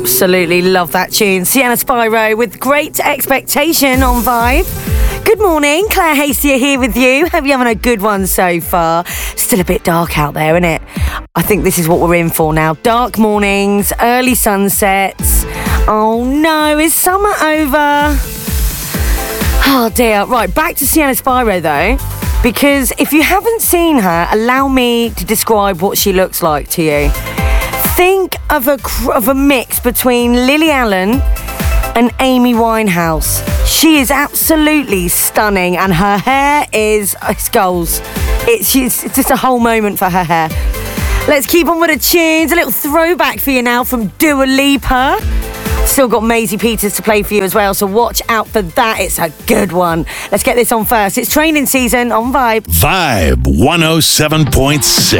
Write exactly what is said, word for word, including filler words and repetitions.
Absolutely love that tune. Sienna Spyro with Great Expectation on Vibe. Good morning, Claire Hasty here with you. Hope you're having a good one so far. Still a bit dark out there, isn't it? I think this is what we're in for now. Dark mornings, early sunsets. Oh no, is summer over? Oh dear. Right, back to Sienna Spyro though. Because if you haven't seen her, allow me to describe what she looks like to you. Think of a of a mix between Lily Allen and Amy Winehouse. She is absolutely stunning, and her hair is it's goals. It's, she's, it's just a whole moment for her hair. Let's keep on with the tunes. A little throwback for you now from Dua Lipa. Still got Maisie Peters to play for you as well, so watch out for that. It's a good one. Let's get this on first. It's training season on Vibe. Vibe one oh seven point six.